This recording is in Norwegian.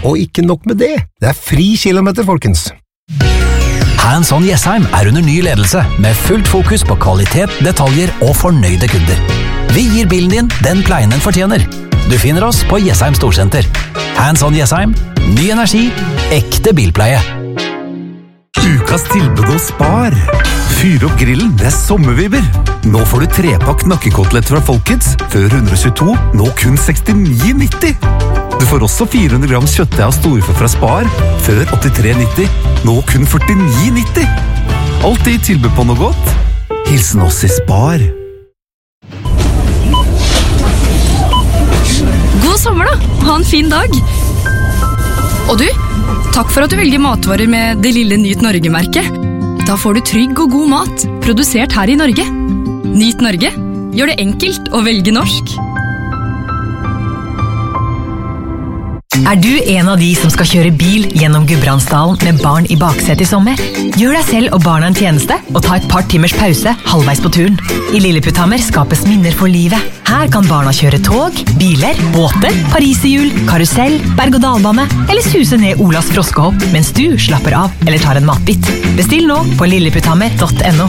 Og ikke nok med det, det er fri kilometer, folkens. Hands On Jessheim er under ny ledelse, med fullt fokus på kvalitet, detaljer og fornøyde kunder. Vi gir bilen din den pleien den fortjener. Du finner oss på Jessheim Storsenter. Hands On Jessheim, ny energi, ekte bilpleie. Ukas tilbud hos Spar. Fyr opp grillen, det er sommervibber. Nå får du 3-pakk nakkekotelett fra Folkets, før 122, nå kun 69,90. Du får også 400 gram kjøttdeig av storfe fra Spar, før 83,90, nå kun 49,90. Alltid tilbud på noe godt. Hilsen oss i Spar. God sommer da, ha en fin dag. Og du, takk for at du velger matvarer med det lille Nyt Norge-merket. Da får du trygg og god mat, produsert her i Norge. Nyt Norge, gjør det enkelt å velge norsk. Er du en av de som skal kjøre bil gjennom Gudbrandsdalen med barn i baksetet i sommer? Gjør deg selv og barna en tjeneste og ta et par timers pause halvveis på turen. I Lilleputthammer skapes minner for livet. Her kan barna kjøre tog, biler, båter, pariserhjul, karusell, berg-og-dalbane eller suse ned Olas froskehopp mens du slapper av eller tar en matbit. Bestill nå på lilleputthammer.no.